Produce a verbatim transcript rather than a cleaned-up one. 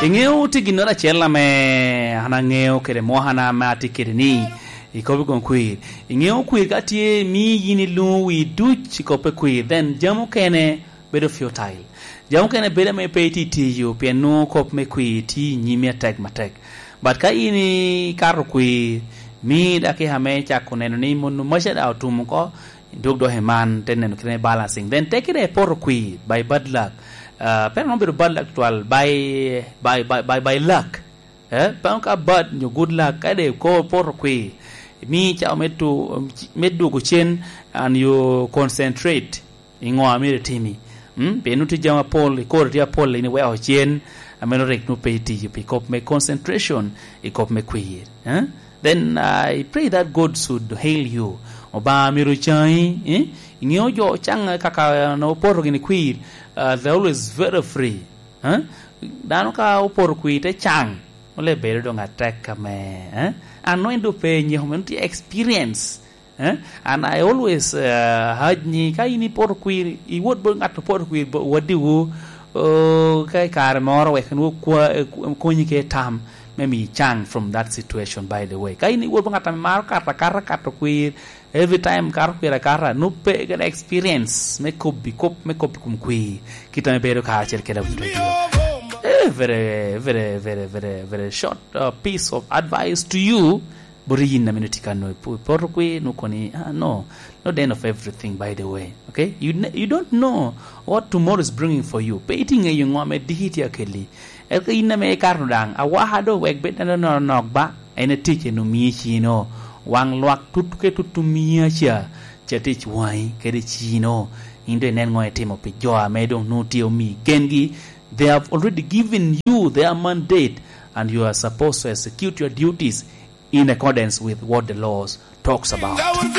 ingeo tiginora chela me hanangeo kere mohana mati kere ni ikobe kon kwi ingeo kwi gatie mi yini lu wi duch ikope kwi then jamu kene bedo futile jamu kene bedo me peti ti you piano kop me kwi ti nyimi attack matek but ka ini karo kwi mi dake hame cha kuneno ni munu masha autum ko dog do heman tenen kene balancing then take it a por kwi by bad luck uh pero no be bad actual by by by by, by luck eh pa ka bad your good luck ka de ko por kwi mi cha metu medu ko chen and you concentrate ingo amire timi hm penu ti jama pol ko ria pol ni we o chen ameno rek no peti you pick up my concentration ikop me kwi eh then I pray that God should heal you oba miru chai eh ingeo jo chang kaka no por gini kwi uh, they always very free huh dano ka opor kwi te chang ole bedo dong attack kame eh and no endo pe nyi humanity experience eh and I always uh, had ni kai ni por kwi I would bring at por kwi what do you oh kai kar moro we kan ko ko ni ke tam maybe chang from that situation by the way kai ni would bring at mar kata kara kata kwi every time kar kwi kara no pe get experience me ko bi ko me ko kum kwi kita me bedo ka cher keda very very very very very short uh, piece of advice to you buri na minute kan no por kwi no koni ah, no not the end of everything by the way okay you you don't know what tomorrow is bringing for you painting a young woman dihiti akeli e ka inna me karno dang awa hado wek bet na no nok ba ene teach no mi chino wang luak tut ke tutumia cha cha teach wai ke de chino inde nen ngoi temo pe jo me dong no tio mi gengi they have already given you their mandate and you are supposed to execute your duties in accordance with what the laws talks about.